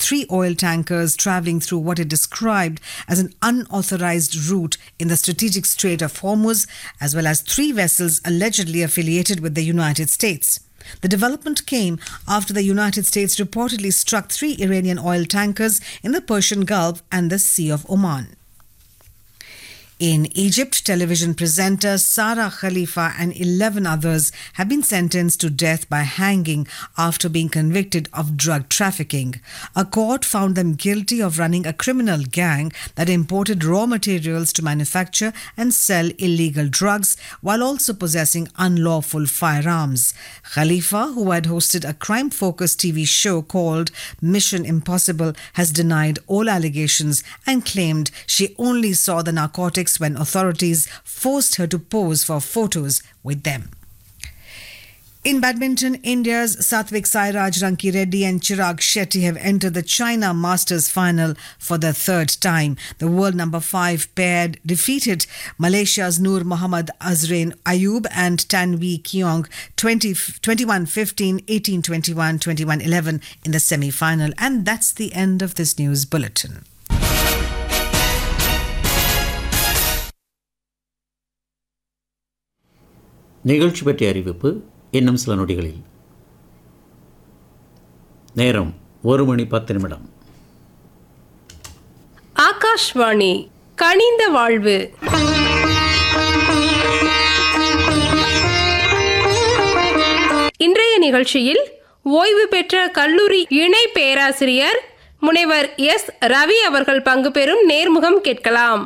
3 oil tankers traveling through what it described as an unauthorized route in the strategic Strait of Hormuz, as well as 3 vessels allegedly affiliated with the United States. The development came after the United States reportedly struck 3 Iranian oil tankers in the Persian Gulf and the Sea of Oman. In Egypt, television presenter Sarah Khalifa and 11 others have been sentenced to death by hanging after being convicted of drug trafficking. A court found them guilty of running a criminal gang that imported raw materials to manufacture and sell illegal drugs while also possessing unlawful firearms. Khalifa, who had hosted a crime-focused TV show called Mission Impossible, has denied all allegations and claimed she only saw the narcotics when authorities forced her to pose for photos with them. In badminton, India's Satvik Sairaj Rankireddy and Chirag Shetty have entered the China Masters final for the 3rd time. The world number 5 pair defeated Malaysia's Nur Muhammad Azrain Ayub and Tanvi Keong 21-15, 18-21, 21-11 in the semi-final. And that's the end of this news bulletin. நிகழ்ச்சி பற்றிய அறிவிப்பு இன்னும் சில நொடிகளில். நேரம் 1:10. ஆகாஷ்வாணி கனிந்த வாழ்வு. இன்றைய நிகழ்ச்சியில் ஓய்வு பெற்ற கல்லூரி இணை பேராசிரியர் முனைவர் எஸ். ரவி அவர்கள் பங்கு பெறும் நேர்முகம் கேட்கலாம்.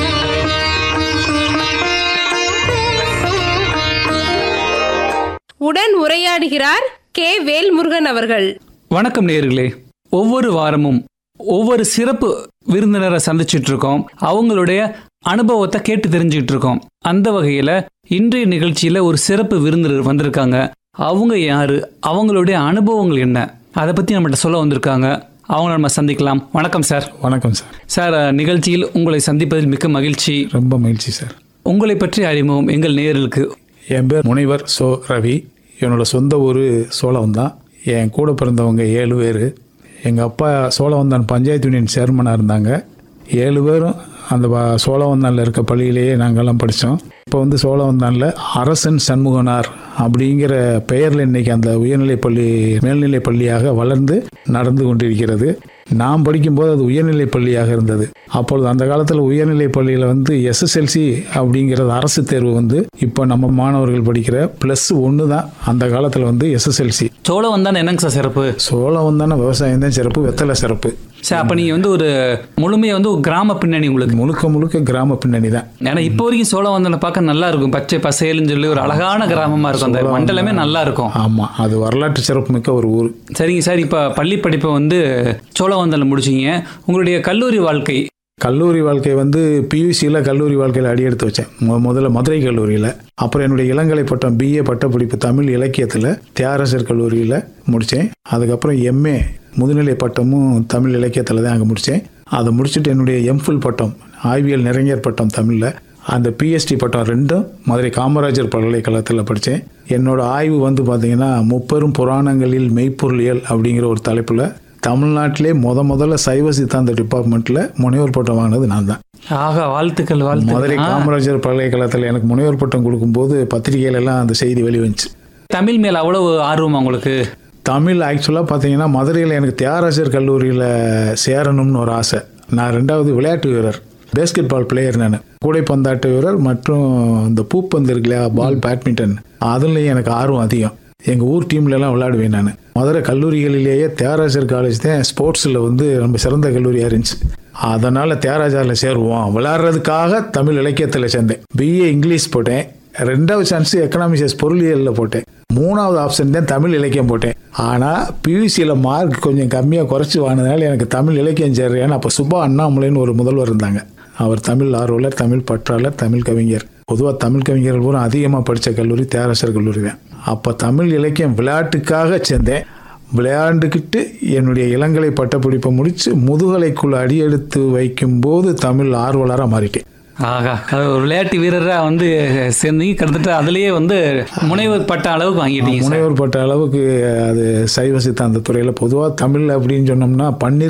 உடன் உரையாடுகிறார் கே. வேல்முருகன் அவர்கள். வணக்கம் நேயர்களே. ஒவ்வொரு வாரமும் ஒவ்வொரு சிறப்பு விருந்தினரை சந்திச்சுட்டு இருக்கோம். அவங்களுடைய அனுபவத்தை கேட்டு தெரிஞ்சுக்கிட்டு இருக்கோம். அந்த வகையில் இன்றைய நிகழ்ச்சியில் ஒரு சிறப்பு விருந்தினர் வந்திருக்காங்க. அவங்க யாரு, அவங்களுடைய அனுபவங்கள் என்ன, அதை பற்றி நம்மகிட்ட சொல்ல வந்திருக்காங்க. அவங்கள நம்ம சந்திக்கலாம். வணக்கம் சார். வணக்கம் சார். சார், நிகழ்ச்சியில் உங்களை சந்திப்பதில் மிக்க மகிழ்ச்சி. ரொம்ப மகிழ்ச்சி சார். உங்களை பற்றி அறிமுகம் எங்கள் நேயர்களுக்கு. என் பேர் முனைவர் சோ. ரவி. என்னோட சொந்த ஊர் சோழவந்தான். என் கூட பிறந்தவங்க 7 பேர். எங்கள் அப்பா சோழவந்தான் பஞ்சாயத்து யூனியன் சேர்மனாக இருந்தாங்க. 7 பேரும் அந்த சோழவந்தானில் இருக்க பள்ளியிலேயே நாங்கள்லாம் படித்தோம். இப்போ சோழவந்தானில் அரசன் சண்முகனார் அப்படிங்கிற பெயரில் இன்றைக்கி அந்த உயர்நிலைப்பள்ளி மேல்நிலைப் பள்ளியாக வளர்ந்து நடந்து கொண்டிருக்கிறது. நான் படிக்கும்போது அது உயர்நிலைப் பள்ளியாக இருந்தது. அப்பொழுது அந்த காலத்தில் உயர்நிலைப் பள்ளியில் SSLC அப்படிங்கிறது அரசு தேர்வு இப்போ நம்ம மாணவர்கள் படிக்கிற +1 தான். அந்த காலத்தில் SSLC. சோழவந்தான் என்னங்க சார் சிறப்பு? சோழவந்தான விவசாயம் தான் சிறப்பு, வெத்தலை சிறப்பு சார். அப்போ நீங்கள் ஒரு முழுமையாக ஒரு கிராம பின்னணி, உங்களுக்கு முழுக்க கிராம பின்னணி தான். ஏன்னா இப்போ வரைக்கும் சோழவந்தனை பார்க்க நல்லா இருக்கும். பச்சை பசேலுன்னு சொல்லி ஒரு அழகான கிராமமாக இருக்கும். அந்த மண்டலமே நல்லா இருக்கும். ஆமாம், அது வரலாற்று சிறப்பு மிக்க ஒரு ஊர். சரிங்க சார். இப்போ பள்ளி படிப்பை சோழவந்தனில் முடிச்சிங்க. உங்களுடைய கல்லூரி வாழ்க்கை? கல்லூரி வாழ்க்கை பியூசியில் கல்லூரி வாழ்க்கையில் அடியெடுத்து வச்சேன். முதல்ல மதுரை கல்லூரியில். அப்புறம் என்னுடைய இளங்கலை பட்டம் BA பட்டப்படிப்பு தமிழ் இலக்கியத்தில் தியாகராசர் கல்லூரியில் முடித்தேன். அதுக்கப்புறம் MA முதுநிலை பட்டமும் தமிழ் இலக்கியத்தில் தான் அங்கே முடித்தேன். அதை முடிச்சுட்டு என்னுடைய MPhil பட்டம் ஆய்வியல் நிறைஞர் பட்டம் தமிழில், அந்த PhD பட்டம் 2ம் மதுரை காமராஜர் பல்கலைக்கழகத்தில் படித்தேன். என்னோட ஆய்வு பார்த்தீங்கன்னா முப்பெரும் புராணங்களில் மெய்ப்பொருளியல் அப்படிங்கிற ஒரு தலைப்பில் தமிழ்நாட்டிலே முதல்ல சைவ சித்தாந்த டிபார்ட்மெண்ட்டில் முனைவர் பட்டம் வாங்கினது நான் தான். ஆக வாழ்த்துக்கள். மதுரை காமராஜர் பல்கலைக்கழகத்தில் எனக்கு முனைவர் பட்டம் கொடுக்கும்போது பத்திரிகையிலெல்லாம் அந்த செய்தி வெளிவந்துச்சு. தமிழ் மேல் அவ்வளவு ஆர்வம் உங்களுக்கு? தமிழ் ஆக்சுவலாக பார்த்தீங்கன்னா மதுரையில் எனக்கு தியாகராசர் கல்லூரியில் சேரணும்னு ஒரு ஆசை. நான் 2வது விளையாட்டு வீரர், பேஸ்கெட் பால் பிளேயர். நான் கூடைப்பந்தாட்ட வீரர் மற்றும் இந்த பூப்பந்து இருக்கு இல்லையா, பால் பேட்மிண்டன், அதுலேயும் எனக்கு ஆர்வம் அதிகம். எங்கள் ஊர் டீம்லலாம் விளையாடுவேன் நான். மதுரை கல்லூரிகளிலேயே தியாகராஜர் காலேஜ் தான் ஸ்போர்ட்ஸில் ரொம்ப சிறந்த கல்லூரியாக இருந்துச்சு. அதனால் தியாகராஜரில் சேருவோம் விளையாடுறதுக்காக தமிழ் இலக்கியத்தில் சேர்ந்தேன். BA இங்கிலீஷ் போட்டேன். 2வது சான்ஸ் எக்கனாமிக்ஸ் பொருளியலில் போட்டேன். 3வது ஆப்ஷன் தான் தமிழ் இலக்கியம் போட்டேன். ஆனால் PUCயில் மார்க் கொஞ்சம் கம்மியாக குறைச்சி வாங்கினதுனால எனக்கு தமிழ் இலக்கியம் சேர்றேன். அப்போ சுபா அண்ணாமலைன்னு ஒரு முதல்வர் இருந்தாங்க. அவர் தமிழ் ஆர்வலர், தமிழ் பற்றாளர், தமிழ் கவிஞர். பொதுவாக தமிழ் கவிஞர்கள் பூரா அதிகமாக படித்த கல்லூரி தியாகராசர் கல்லூரி தான். அப்போ தமிழ் இலக்கியம் விளையாட்டுக்காக சேர்ந்தேன். விளையாண்டுக்கிட்டு என்னுடைய இளங்கலை பட்டப்படிப்பை முடித்து முதுகலைக்குள் அடியெடுத்து வைக்கும்போது தமிழ் ஆர்வலராக மாறிட்டேன். ஆகா, ஒரு விளையாட்டு வீரராக சேர்ந்தீங்க. கிட்டத்தட்ட அதுலேயே முனைவர் பட்ட அளவுக்கு வாங்கிட்டீங்க. முனைவர் பட்ட அளவுக்கு அது சைவ சித்தாந்த துறையில் பொதுவாக தமிழ் அப்படின்னு சொன்னோம்னா